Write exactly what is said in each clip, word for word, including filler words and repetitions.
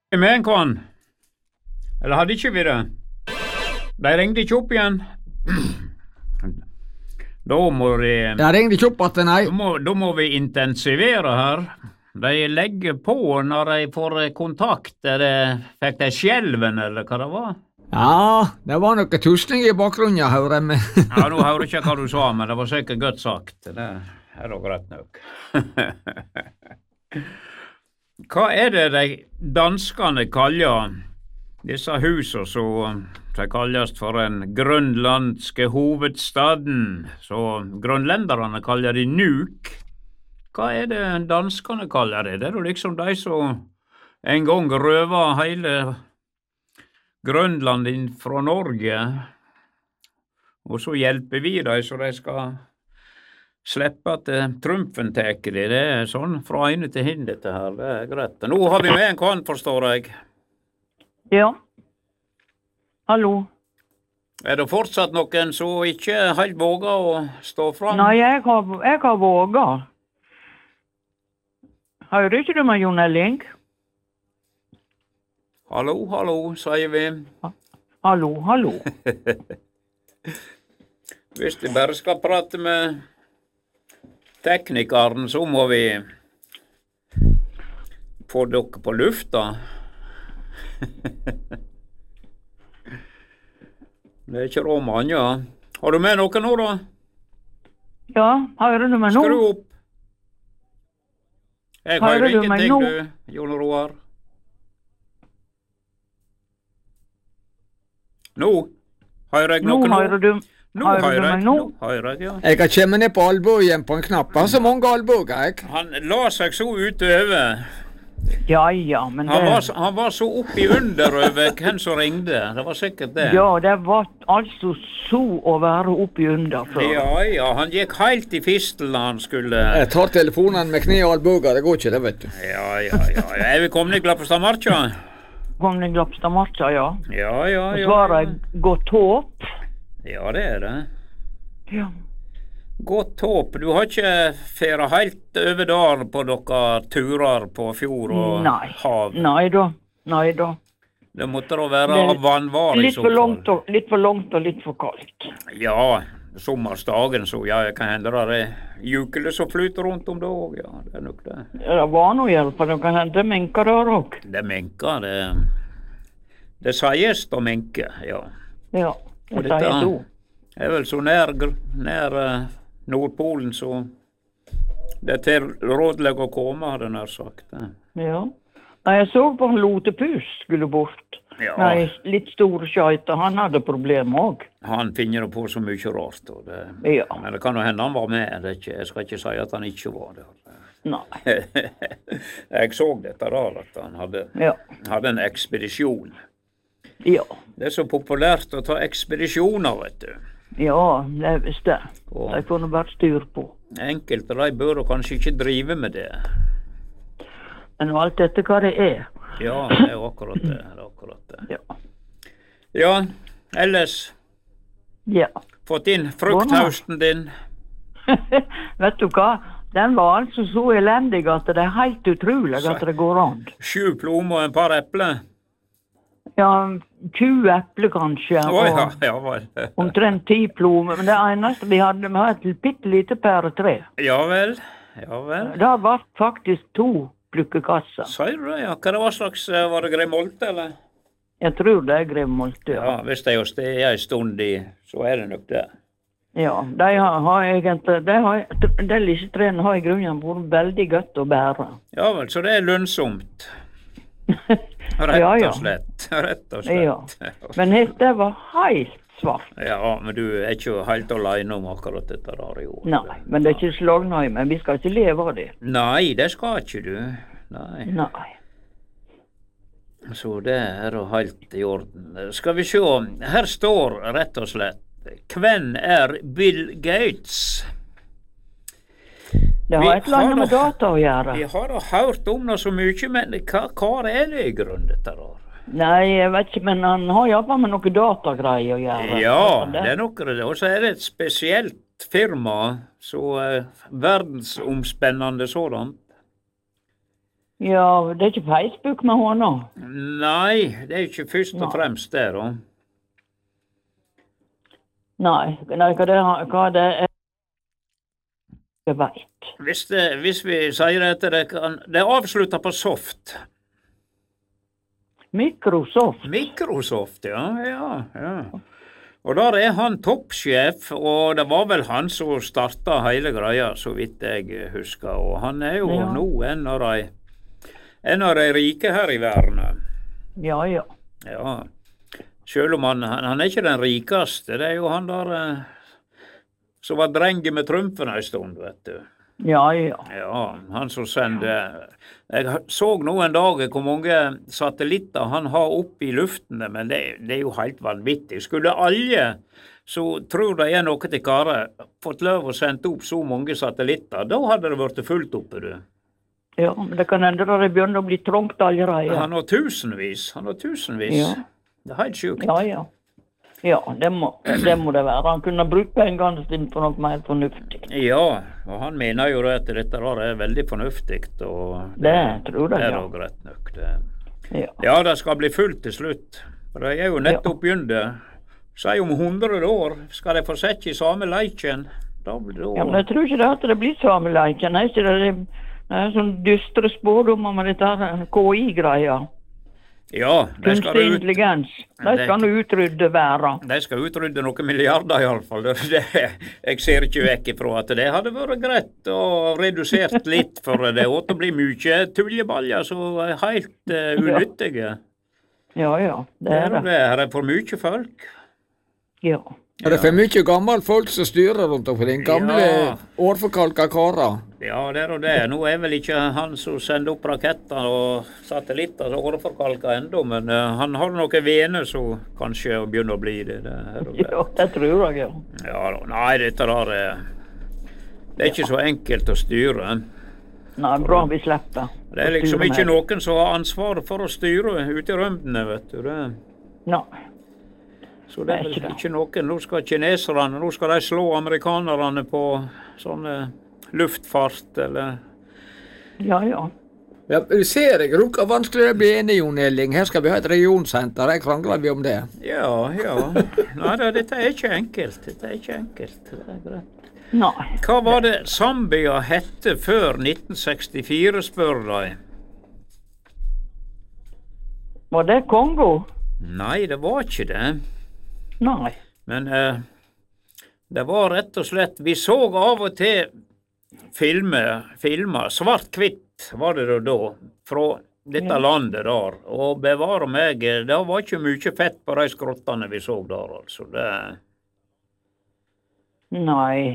Med en kvann. Eller hadde ikke vi det? De ringte ikke opp igjen. Da må de... Jeg ringte ikke opp at nei. Da må, da må vi intensivere her. De legger på når de får kontakt. Er det, fikk de skjelven, eller hva det var? Ja, det var noe tusling i bakgrunnen, jeg hører med. Ja, nå hører jeg ikke hva du sa, men det var sikkert godt sagt. Det er da greit nok. Hva er det de danskene kaller disse husene som de kalles for den grønlandske hovedstaden? Så grønlenderne kaller de Nuuk. Hva er det danskene kaller det? Det er jo liksom de som en gang røva hele Grønland inn fra Norge, og så hjelper vi dem så de skal slippe at Trumpen teker det. Det er sånn fra ene til hin dette her, det er greit. Nå har vi med en kvann, forstår jeg. Ja. Hallo. Er det fortsatt noen som ikke helt våger å stå fram? Nei, jeg har, jeg har våget. Hører ikke du meg, Jon Elling? Hallo, hallo, sier vi. Hallo, hallo. Hvis vi bare skal prate med teknikeren, så må vi få dere på lufta. Det er ikke råmann, ja. Har du med noe nå, da? Ja, hører du meg nå? Skru opp. Jeg hører ingenting, du, Jon Roar. Nå hører jeg noe nå. Hører du, nå hører hører du jeg, meg nå? nå hører jeg, ja. Jeg har kommet ned på albuen på en knapp. Han har så mange albuer, jeg. Han la seg så utover. Ja, ja, men det... Han var, så- han var så oppi under over hvem som ringde. Det var sikkert det. Ja, det var altså så å være oppi under før. Ja, ja, han gikk helt i fistel når han skulle... Jeg tar telefonen med kne og albuer, det går ikke det, vet du. Ja, ja, ja. ja. Er vi kommet i Glappestad Marcha? Kom den Glappstad Marcha, ja. Ja, ja, Og ja. svaret er godt håp. Ja, det er det. Ja. Godt håp. Du har ikke færa helt over der på dere turer på fjord og Nei. hav? Nei da. Nei da. Det måtte da være Det- vannvarig i Litt så for fall. langt og, litt for langt og litt for kaldt. Ja, sommersdagen så ja, det kan hende det er jukele som flyter rundt om det òg, ja. Det er nok det. Ja, det var noe hjelp, for det kan hende menka der òg. Det menker, det Det sies da menke, ja. Ja, Og det sier dette du. er vel så nær, gr- nær eh, Nordpolen så det er tilrådelig å komme, hadde jeg nær sagt. eh. Ja. Nei, jeg så på en lotepus skulle bort. Ja. Nei, litt store skjøyter, han hadde problemer òg. Han finner på så mye rart. Og det, Ja. Men det kan jo hende han var med. Det er ikke, jeg skal ikke si at han ikke var der. Nei. Jeg så dette der, at han hadde, Ja. hadde en ekspedisjon. Ja. Det er så populært å ta ekspedisjoner, vet du. Ja, det er visst det. Og De kunne vært styr på. enkelte de bør kanskje ikke drive med det. Men alt dette hva det er. Ja, det er jo akkurat det. det, er akkurat det. Ja. Ja, ellers Ja. fått inn frukthausten din. Vet du hva? Den var altså så elendig at det er helt utrolig at det går an. Sju plommer og en par epler. Ja, tjue epler kanskje, Å ja, og ja vel. omtrent ti plommer. Men det eneste vi hadde, vi hadde et bitte lite pæretre. Ja vel. Ja vel. Det var faktisk to plukkekasser. Sier du det, ja? Hva det var slags, eh, var det Gremolte, eller? Jeg tror det er Grevmolte, ja. Ja, hvis det er jo sted en stund i, så er det nok det. Ja, de har, har egentlig, de har, de lisetrene har i grunnen vært veldig godt å bære. Ja vel, så det er lønnsomt. Rett Ja, ja. og slett. Rett og slett. Ja. Men dette var helt svart. Ja, men du er ikke helt alene om akkurat dette der i år. Nei, men det er ikke slagnøy, men vi skal ikke leve av det. Nei, det skal ikke du. Nei. Nei. Så det er jo helt i orden. Skal vi se, her står rett og slett, hvem er Bill Gates? Det Vi har et eller annet har med da- data å gjøre. Vi har da hørt om det så mye, men hva, hva er det i grunnen dette der? Nei, jeg vet ikke, men han har iallfall med noe datagreier å gjøre. Ja, det er noe det. Og så er det et spesielt firma, så eh, verdensomspennende sådant. Ja, det er ikke Facebook med henne. Nei, det er ikke først og Nei. fremst det, da. Nei, nei hva, det, hva det er jeg vet. Hvis, det, hvis vi sier at det kan Det er avslutta på Soft. Microsoft. Microsoft, ja. ja, ja. Og der er han toppsjef, og det var vel han som starta hele greia, så vidt jeg husker. Og han er jo Ja. nå en av de en av de rike her i verden. Ja, ja. Ja. Selv om han, han, han er ikke den rikeste. Det er jo han der eh, som var drengen med Trumpen en stund, vet du. Ja, ja. Ja, han som sender Jeg så nå en dag hvor mange satellitter han har oppe i luftene, men det, det er jo helt vanvittig. Skulle alle, så tror de er noe til kare, fått lov å sende opp så mange satellitter, da hadde det vært fullt oppe, du. Ja, men det kan hende det begynner å bli trångt allerede. Han har tusenvis, han har tusenvis. Ja. Det er helt sjukt. Ja, ja. Ja, det må, det må det være. Han kunne brukt pengene sine på noe mer fornuftig. Ja, og han mener jo det at dette der er veldig fornuftig, og Det tror jeg, det er ja. jo greit nok. Det. Ja. Ja, det skal bli fullt til slutt. For det er jo nettopp begynt. Si om hundre år skal de få sett i samme leiken. Da blir det Ja, men jeg tror ikke det at det blir samme leiken. Det er ikke det, det er sånn dystre spådommer med dette her K I-greia. Ja, de skal, Kunstig ut, intelligens. De Det- skal nå utrydde verden. de skal utrydde noen milliarder iallfall. Jeg ser ikke vekk ifra at det hadde vært greit og redusert litt, for det åt å bli mye tullebaljer som er helt uh, unyttige. Ja, ja. Det Det er er det. det. Her er for mye folk. Ja. Er det for mye gammel folk som styrer rundt omkring? Gamle, Ja. årforkalka karer? Ja, det er og det. Nå er vel ikke han som sender opp raketter og satellitter så åreforkalka ennå, men uh, han har noen vener som kanskje begynner å bli det. det, er og det. Ja, det tror jeg, ja. Ja, da. Nei, dette der er Det er ikke så enkelt å styre. Nei, bra vi slipper. Det er liksom ikke noen som har ansvaret for å styre ute i rømdene, vet du. Det. Nei. Så det er vel Det er ikke det. ikke noen. Nå skal kineserne, nå skal de slå amerikanerne på sånne luftfart, eller Ja, ja. Ja, du ser jeg rukker vanskelig det blir enig, Jon Elling. Her skal vi ha et regionsenter. Her krangler vi om det. Ja, ja. Nei, det, dette er ikke enkelt. Dette er ikke enkelt. Det er greit. Nei. Hva var det Zambia hette før nitten sekstifire, spør de? Var det Kongo? Nei, det var ikke det. Nei. Men eh, det var rett og slett Vi så av og til filmer, filmer svart-hvitt var det da, fra dette Ja. landet der. Og bevare meg, det var ikke mye fett på de skrottene vi så der, altså. Det, Nei.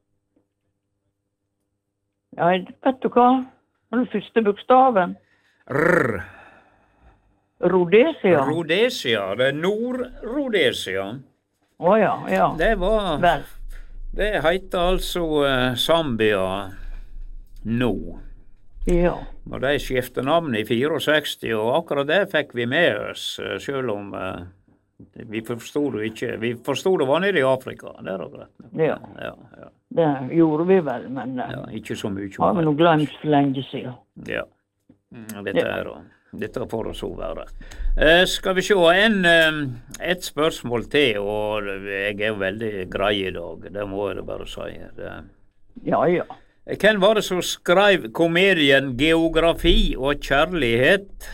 Ja, vet du hva? Den første bokstaven. rr. Rhodesia. Rhodesia. Det er Nord-Rhodesia. Å ja, ja. Det var Vel. Det heter altså eh, Zambia nå. Ja. Og de skiftet navn i sekstifire, og akkurat det fikk vi med oss, eh, selv om eh, vi forstod det ikke. Vi forstod det var nede i Afrika. Det er da greit. Ja. Ja, ja, Det gjorde vi vel, men eh, ja, ikke så mye. har vi om nå glemt for lenge siden. det. Ja. Mm, Dette Ja. er da. Dette får så være. Eh, skal vi se, en, eh, et spørsmål til, og jeg er jo veldig grei i dag, det må jeg bare si. Det. Ja, ja. Hvem var det som skrev komedien 'Geografi og kjærlighet'?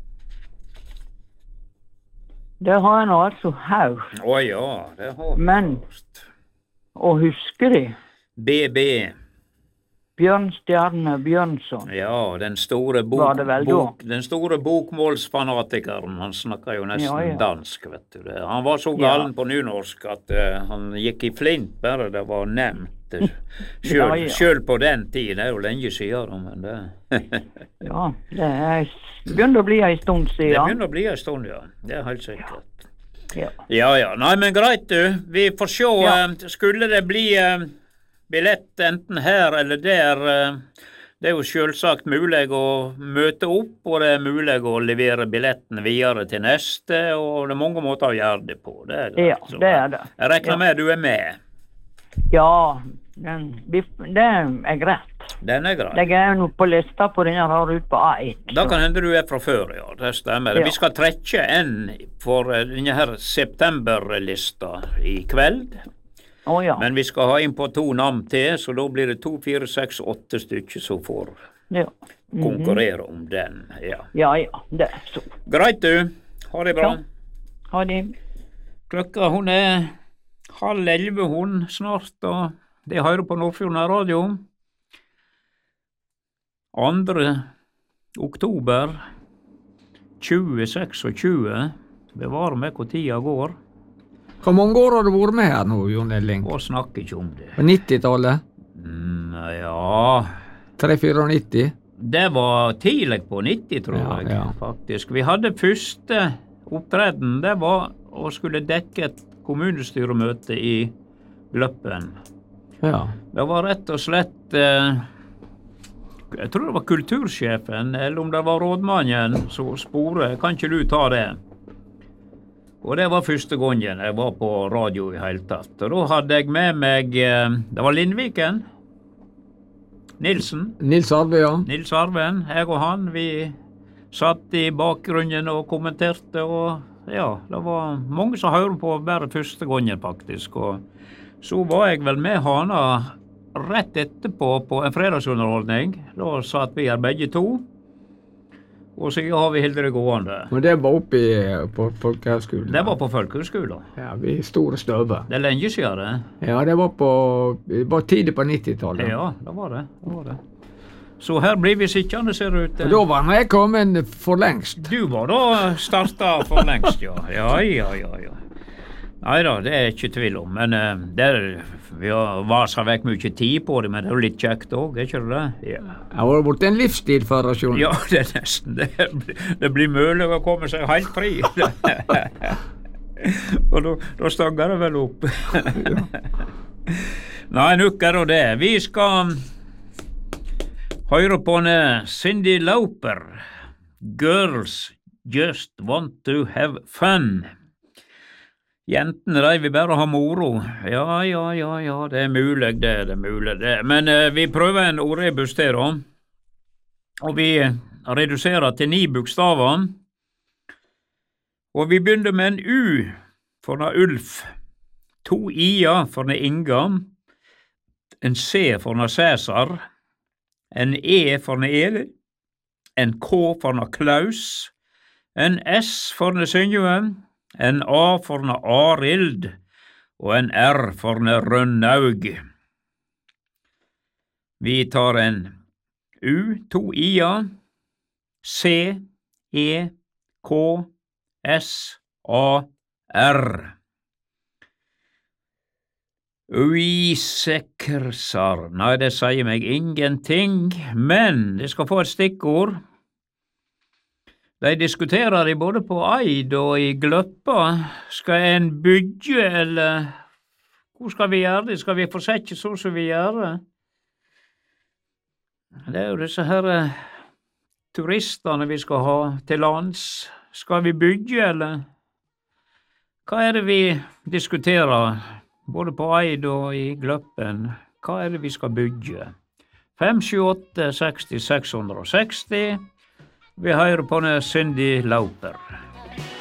Det har jeg nå altså hørt. Å ja, det har vi Men- hørt. Og husker de? B B. Bjørnstjerne Bjørnson. Ja, den store, bok, Var det vel da? bok, den store bokmålsfanatikeren. Han snakker jo nesten Ja, ja. dansk, vet du. Det. Han var så galen på nynorsk at eh, han gikk i flint bare det var nevnt. Ja, ja. Sjøl på den tid. Det er jo lenge siden, da, men det Ja, det er det begynner å bli ei stund Det siden. begynner å bli en stund, ja. Det er helt sikkert. Ja. Ja, ja. Nei, men greit, du. Vi får se. Ja. eh, Skulle det bli eh, billett enten her eller der, eh, det er jo selvsagt mulig å møte opp, og det er mulig å levere billetten videre til neste, og det er mange måter å gjøre det på. Det er greit. Ja, Så det er det. Jeg regner Ja. med du er med. Ja, Den, det er greit. Den er greit. Jeg er nå på lista på den jeg har ut på A ett. Da kan hende du er fra før, ja. Det stemmer. Ja. Vi skal trekke en for denne her septemberlista i kveld. Å ja. Men vi skal ha inn på to navn til, så da blir det to, fire, seks, åtte stykker som får ja. Mm-hmm. konkurrere om den. Ja. ja, ja, det er så. Greit du. Ha det bra. Ja. Ha det. Klokka hun er halv elleve hun snart, og det hører på Nordfjorden Radio. Andre oktober tjue tjueseks. Bevare meg hvor tida går. Hvor mange år har du vært med her nå, Jon Elling? Og snakker ikke om det. På nittitallet? Mm, ja... tre nittifire? Det var tidlig på nitti, tror Ja, jeg, ja. faktisk. Vi hadde første opptreden, det var å skulle dekke et kommunestyremøte i Gløppen. Ja. Det var rett og slett eh, jeg tror det var kultursjefen, eller om det var rådmannen som sporet. Kan ikke du ta det? Og det var første gangen jeg var på radio i hele tatt. Og da hadde jeg med meg eh, det var Lindviken. Nilsen. Nils Arve, ja. Nils Arven, jeg og han, vi satt i bakgrunnen og kommenterte, og ja, det var mange som hører på bare første gangen faktisk, og så var jeg vel med Hana rett etterpå på en fredagsunderholdning. Da satt vi her begge to, og så har vi helt det gående. Men det var oppe i, på Folkehøgskolen? Det var på Folkehøgskolen. Ja, vi store støver. Det er lenge siden det. Ja, det var på, det var tidlig på nittitallet. Ja, det var det. det var det. Så her blir vi sittende, ser det ut. Og da var jeg kommet for lengst. Du var da startet for lengst, ja. Ja, ja, ja, ja. Neida, det er ikke tvil om, men uh, det er, vi har vaset vekk mye tid på det, men det er jo litt kjekt også, er ikke det? Ja. Det har vært en livsstil for oss, Jon. Ja, det er nesten, det, det blir mulig å komme seg helt fri. Og da, da stanger det vel opp. Nei, nok er det. Vi skal høre på en Cyndi Lauper. Girls just want to have fun. Jentene, de vil bare ha moro. Ja, ja, ja, ja, det er mulig det, det er mulig det. Men eh, vi prøver en ordrebus til da. Og vi reduserer til ni bokstaver. Og vi begynner med en U for en Ulf. To I-er for en Inga. En C for en Cæsar. En E for en Eli. En K for en Klaus. En S for en Synjue. En A for en Arild, og en R for en Rønnaug. Vi tar en U, to I-er, C, E, K, S, A, R. Uisekersar, nei, det sier meg ingenting, men det skal få et stikkord. De diskuterer de både på Eid og i Gløppa. Skal en bygge, eller hvor skal vi gjøre det? Skal vi forsette så som vi gjør det? Det er jo disse her uh, turistene vi skal ha til lands. Skal vi bygge, eller? Hva er det vi diskuterer, både på Eid og i Gløppen? Hva er det vi skal bygge? fem sju åtte seksti seks hundre og seksti. Vi hører på en Cyndi Lauper.